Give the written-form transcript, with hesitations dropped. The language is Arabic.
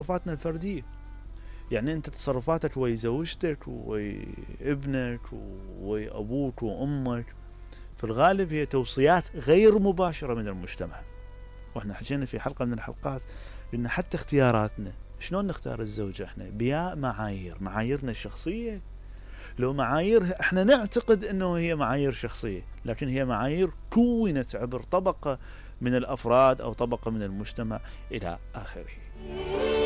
تصرفاتنا الفردية. يعني أنت تصرفاتك ويا زوجتك ويا ابنك ويا أبوك وأمك في الغالب هي توصيات غير مباشرة من المجتمع. واحنا حكينا في حلقة من الحلقات إن حتى اختياراتنا، شلون نختار الزوجة احنا؟ بيا معاييرنا الشخصية. لو معايير احنا نعتقد انه هي معايير شخصية، لكن هي معايير كونت عبر طبقة من الافراد او طبقة من المجتمع الى اخره.